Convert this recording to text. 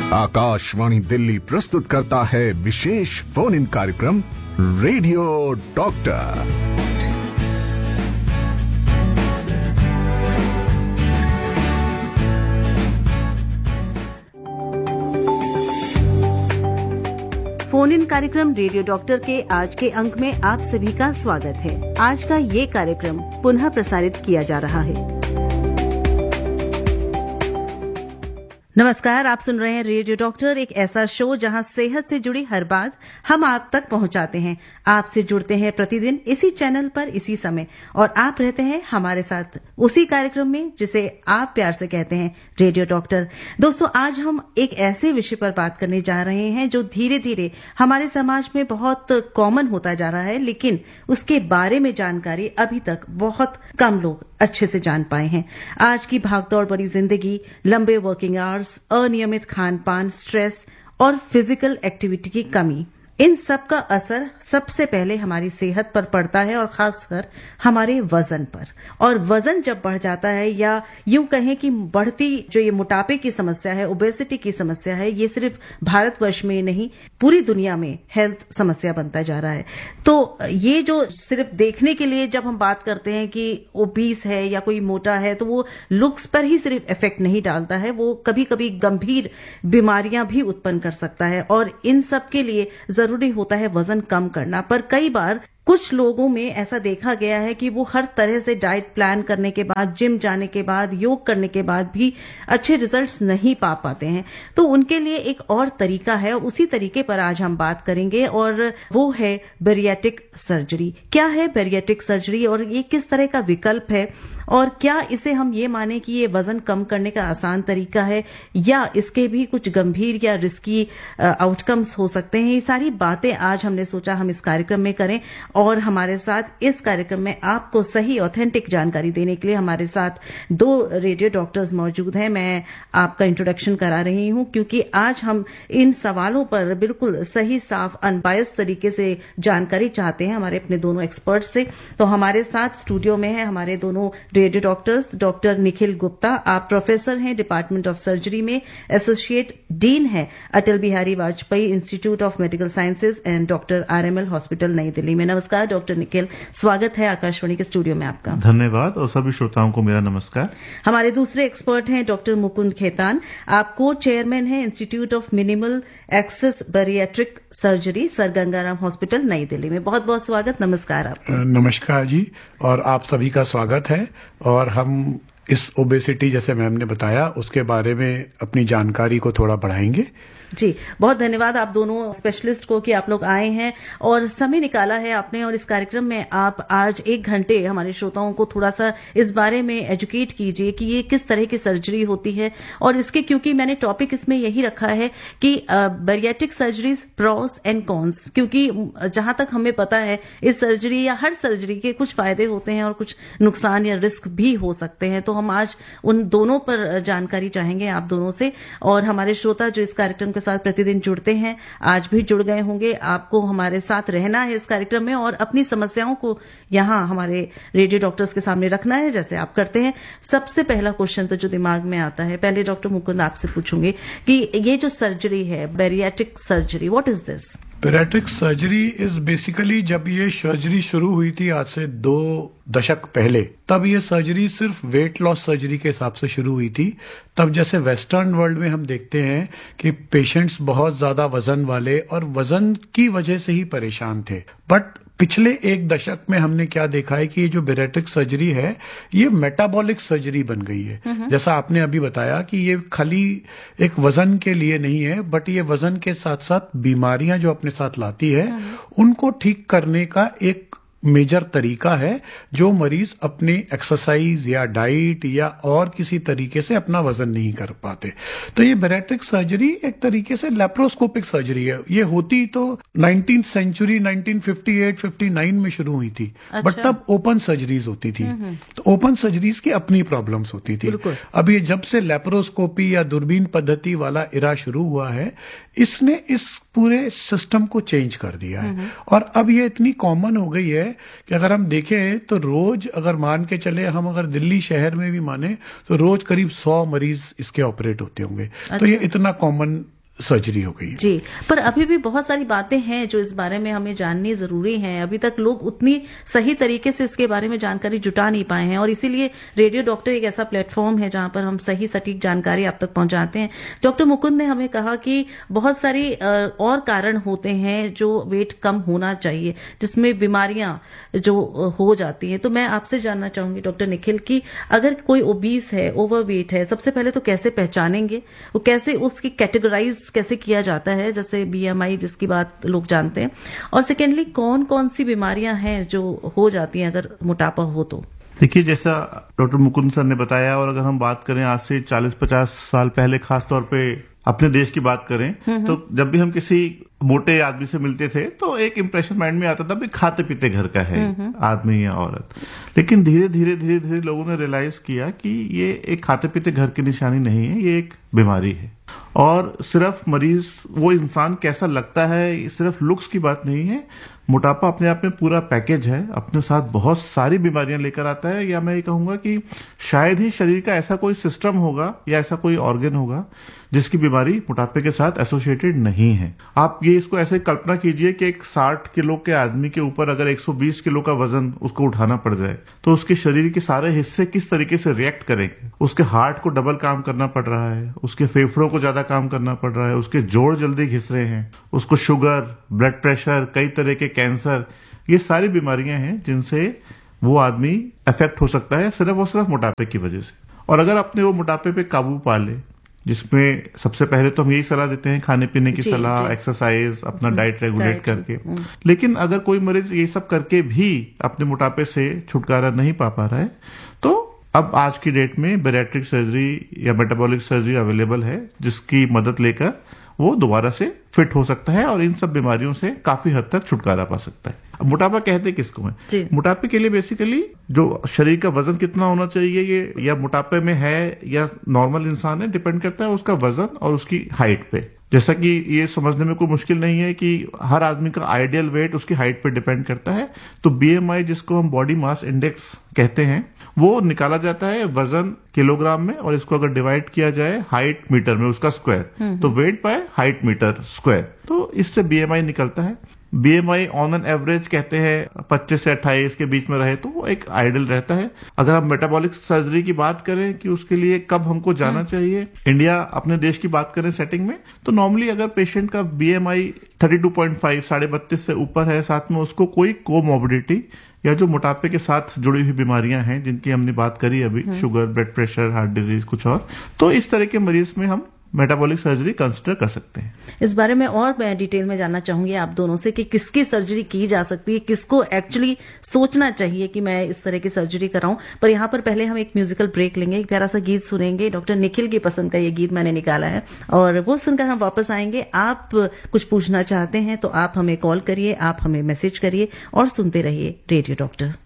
आकाशवाणी दिल्ली प्रस्तुत करता है विशेष फोन इन कार्यक्रम रेडियो डॉक्टर। फोन इन कार्यक्रम रेडियो डॉक्टर के आज के अंक में आप सभी का स्वागत है। आज का ये कार्यक्रम पुनः प्रसारित किया जा रहा है। नमस्कार, आप सुन रहे हैं रेडियो डॉक्टर, एक ऐसा शो जहां सेहत से जुड़ी हर बात हम आप तक पहुंचाते हैं। आपसे जुड़ते हैं प्रतिदिन इसी चैनल पर इसी समय, और आप रहते हैं हमारे साथ उसी कार्यक्रम में जिसे आप प्यार से कहते हैं रेडियो डॉक्टर। दोस्तों, आज हम एक ऐसे विषय पर बात करने जा रहे हैं जो धीरे धीरे हमारे समाज में बहुत कॉमन होता जा रहा है, लेकिन उसके बारे में जानकारी अभी तक बहुत कम लोग अच्छे से जान पाए हैं। आज की भागदौड़ भरी जिंदगी, लंबे वर्किंग आवर्स, अनियमित खान पान, स्ट्रेस और फिजिकल एक्टिविटी की कमी, इन सब का असर सबसे पहले हमारी सेहत पर पड़ता है और खासकर हमारे वजन पर। और वजन जब बढ़ जाता है, या यूं कहें कि बढ़ती जो ये मोटापे की समस्या है, ओबेसिटी की समस्या है, ये सिर्फ भारतवर्ष में नहीं पूरी दुनिया में हेल्थ समस्या बनता जा रहा है। तो ये जो सिर्फ देखने के लिए जब हम बात करते हैं कि ओबीस है या कोई मोटा है, तो वो लुक्स पर ही सिर्फ इफेक्ट नहीं डालता है, वो कभी कभी गंभीर बीमारियां भी उत्पन्न कर सकता है। और इन सब के लिए जरूरी होता है वजन कम करना। पर कई बार कुछ लोगों में ऐसा देखा गया है कि वो हर तरह से डाइट प्लान करने के बाद, जिम जाने के बाद, योग करने के बाद भी अच्छे रिजल्ट्स नहीं पा पाते हैं। तो उनके लिए एक और तरीका है, और उसी तरीके पर आज हम बात करेंगे, और वो है बैरिएट्रिक सर्जरी। क्या है बैरिएट्रिक सर्जरी और ये किस तरह का विकल्प है, और क्या इसे हम ये माने कि ये वजन कम करने का आसान तरीका है, या इसके भी कुछ गंभीर या रिस्की आउटकम्स हो सकते हैं। ये सारी बातें आज हमने सोचा हम इस कार्यक्रम में करें। और हमारे साथ इस कार्यक्रम में आपको सही ऑथेंटिक जानकारी देने के लिए हमारे साथ दो रेडियो डॉक्टर्स मौजूद हैं। मैं आपका इंट्रोडक्शन करा रही हूं, क्योंकि आज हम इन सवालों पर बिल्कुल सही, साफ, अनबायस्ड तरीके से जानकारी चाहते हैं हमारे अपने दोनों एक्सपर्ट से। तो हमारे साथ स्टूडियो में है हमारे दोनों radio doctors. Doctor Nikhil Gupta, आप प्रोफेसर हैं डिपार्टमेंट ऑफ सर्जरी में, एसोसिएट डीन है Atal Bihari Vajpayee institute of medical sciences and doctor RML hospital नई दिल्ली में। नमस्कार डॉक्टर निखिल, स्वागत है आकाशवाणी के स्टूडियो में आपका। धन्यवाद, और सभी श्रोताओं को मेरा नमस्कार। हमारे दूसरे एक्सपर्ट हैं डॉक्टर मुकुंद खेतान, आप को चेयरमैन हैं institute of minimal access bariatric surgery, sir Gangaram hospital नई दिल्ली में। बहुत बहुत स्वागत, नमस्कार आपको। नमस्कार जी, और आप सभी का स्वागत है। और हम इस ओबेसिटी, जैसे मैम ने बताया, उसके बारे में अपनी जानकारी को थोड़ा बढ़ाएंगे। जी, बहुत धन्यवाद आप दोनों स्पेशलिस्ट को कि आप लोग आए हैं और समय निकाला है आपने, और इस कार्यक्रम में आप आज 1 घंटे हमारे श्रोताओं को थोड़ा सा इस बारे में एजुकेट कीजिए कि ये किस तरह की सर्जरी होती है। और इसके, क्योंकि मैंने टॉपिक इसमें यही रखा है कि bariatric surgeries pros and cons, क्योंकि जहां तक हमें पता है इस सर्जरी या हर सर्जरी के कुछ फायदे होते हैं और कुछ नुकसान या रिस्क भी हो सकते हैं। तो हम आज उन दोनों पर जानकारी चाहेंगे आप दोनों से। और हमारे श्रोता जो इस कार्यक्रम के साथ प्रतिदिन जुड़ते हैं, आज भी जुड़ गए होंगे, आपको हमारे साथ रहना है इस कार्यक्रम में और अपनी समस्याओं को यहां हमारे रेडियो डॉक्टर्स के सामने रखना है, जैसे आप करते हैं। सबसे पहला क्वेश्चन तो जो दिमाग में आता है, पहले डॉक्टर मुकुंद आपसे पूछूंगी कि ये जो सर्जरी है bariatric surgery, what is this? Bariatric surgery is basically, जब ये सर्जरी शुरू हुई थी आज से 2 दशक पहले, तब ये सर्जरी सिर्फ वेट लॉस सर्जरी के हिसाब से शुरू हुई थी। तब जैसे वेस्टर्न वर्ल्ड में हम देखते हैं कि पेशेंट्स बहुत ज्यादा वजन वाले और वजन की वजह से ही परेशान थे। बट पिछले 1 दशक में हमने क्या देखा है कि ये जो बैरिएट्रिक सर्जरी है, ये मेटाबॉलिक सर्जरी बन गई है। जैसा आपने अभी बताया कि ये खाली एक वजन के लिए नहीं है, बट ये वजन के साथ साथ बीमारियां जो अपने साथ लाती है, उनको ठीक करने का एक मेजर तरीका है, जो मरीज अपने एक्सरसाइज या डाइट या और किसी तरीके से अपना वजन नहीं कर पाते। तो ये बैरिएट्रिक सर्जरी एक तरीके से लैप्रोस्कोपिक सर्जरी है। ये होती तो 19th सेंचुरी 1958-59 में शुरू हुई थी। अच्छा। बट तब ओपन सर्जरीज होती थी। तो ओपन सर्जरीज की अपनी प्रॉब्लम्स होती थी। अब ये जब से लैप्रोस्कोपी या दूरबीन पद्धति वाला इरा शुरू हुआ है, इसने इस पूरे सिस्टम को चेंज कर दिया है। और अब ये इतनी कॉमन हो गई है कि अगर हम देखें तो रोज, अगर मान के चले हम, अगर दिल्ली शहर में भी माने तो रोज करीब 100 मरीज इसके ऑपरेट होते होंगे। अच्छा। तो ये इतना कॉमन सर्जरी हो गई। जी, पर अभी भी बहुत सारी बातें हैं जो इस बारे में हमें जाननी जरूरी है। अभी तक लोग उतनी सही तरीके से इसके बारे में जानकारी जुटा नहीं पाए हैं और इसीलिए रेडियो डॉक्टर एक ऐसा प्लेटफॉर्म है जहां पर हम सही सटीक जानकारी आप तक पहुंचाते हैं। डॉक्टर मुकुंद ने हमें कहा कि बहुत सारी और कारण होते हैं जो वेट कम होना चाहिए, जिसमें बीमारियां जो हो जाती हैं। तो मैं आपसे जानना चाहूंगी डॉक्टर निखिल कि अगर कोई ओबीस है, ओवरवेट है, सबसे पहले तो कैसे पहचानेंगे, वो कैसे उसकी कैटेगराइज कैसे किया जाता है, जैसे बीएमआई जिसकी बात लोग जानते हैं, और सेकेंडली कौन कौन सी बीमारियां हैं जो हो जाती हैं अगर मोटापा हो तो? देखिए, जैसा डॉक्टर मुकुंद सर ने बताया, और अगर हम बात करें आज से 40-50 साल पहले, खास तौर पे अपने देश की बात करें, तो जब भी हम किसी मोटे आदमी से मिलते थे तो एक इंप्रेशन माइंड में आता था भी खाते पीते घर का है आदमी या औरत। लेकिन धीरे धीरे लोगों ने रियलाइज किया कि ये एक खाते पीते घर की निशानी नहीं है, ये एक बीमारी है। और सिर्फ मरीज वो इंसान कैसा लगता है, सिर्फ लुक्स की बात नहीं है। मोटापा अपने आप में पूरा पैकेज है, अपने साथ बहुत सारी बीमारियां लेकर आता है। या मैं ये कहूंगा कि शायद ही शरीर का ऐसा कोई सिस्टम होगा या ऐसा कोई ऑर्गन होगा जिसकी बीमारी मोटापे के साथ एसोसिएटेड नहीं है। आप ये इसको ऐसे कल्पना कीजिए कि एक 60 किलो के आदमी के ऊपर अगर 120 किलो का वजन उसको उठाना पड़ जाए तो उसके शरीर के सारे हिस्से किस तरीके से रिएक्ट करेंगे। उसके हार्ट को डबल काम करना पड़ रहा है, उसके फेफड़ों को ज्यादा काम करना पड़ रहा है, उसके जोड़ जल्दी घिस रहे हैं, उसको शुगर, ब्लड प्रेशर, कई तरह के कैंसर, ये सारी बीमारियां हैं जिनसे वो आदमी अफेक्ट हो सकता है सिर्फ और सिर्फ मोटापे की वजह से। और अगर अपने वो मोटापे पे काबू पा ले, जिसमें सबसे पहले तो हम यही सलाह देते हैं खाने पीने की सलाह, एक्सरसाइज, अपना डाइट रेगुलेट करके। लेकिन अगर कोई मरीज ये सब करके भी अपने मोटापे से छुटकारा नहीं पा रहा है तो अब आज की डेट में बैरिएट्रिक सर्जरी या मेटाबॉलिक सर्जरी अवेलेबल है, जिसकी मदद लेकर वो दोबारा से फिट हो सकता है और इन सब बीमारियों से काफी हद तक छुटकारा पा सकता है। अब मोटापा कहते किसको है? मोटापे के लिए बेसिकली जो शरीर का वजन कितना होना चाहिए, ये या मोटापे में है या नॉर्मल इंसान है, डिपेंड करता है उसका वजन और उसकी हाइट पे। जैसा कि ये समझने में कोई मुश्किल नहीं है कि हर आदमी का आइडियल वेट उसकी हाइट पे डिपेंड करता है। तो बीएमआई, जिसको हम बॉडी मास इंडेक्स कहते हैं, वो निकाला जाता है वजन किलोग्राम में, और इसको अगर डिवाइड किया जाए हाइट मीटर में, उसका स्क्वायर, तो weight by height metre square, तो इससे बीएमआई निकलता है। बीएमआई ऑन एन एवरेज कहते हैं 25 से 28 के बीच में रहे तो वो एक आइडियल रहता है। अगर हम मेटाबॉलिक सर्जरी की बात करें कि उसके लिए कब हमको जाना चाहिए, इंडिया अपने देश की बात करें सेटिंग में, तो नॉर्मली अगर पेशेंट का बीएमआई 32.5 32.5 से ऊपर है, साथ में उसको कोई कोमॉर्बिडिटी या जो मोटापे के साथ जुड़ी हुई बीमारियां हैं जिनकी हमने बात करी अभी, sugar, blood pressure, heart disease, कुछ और, तो इस तरह के मरीज में हम मेटाबॉलिक सर्जरी कंसिडर कर सकते हैं। इस बारे में और मैं डिटेल में जानना चाहूंगी आप दोनों से कि किसकी सर्जरी की जा सकती है, किसको एक्चुअली सोचना चाहिए कि मैं इस तरह की सर्जरी कराऊं। पर यहाँ पर पहले हम एक म्यूजिकल ब्रेक लेंगे, एक प्यारा सा गीत सुनेंगे। डॉक्टर निखिल की पसंद का ये गीत मैंने निकाला है और वो सुनकर हम वापस आएंगे। आप कुछ पूछना चाहते हैं तो आप हमें कॉल करिए, आप हमें मैसेज करिए और सुनते रहिए रेडियो डॉक्टर।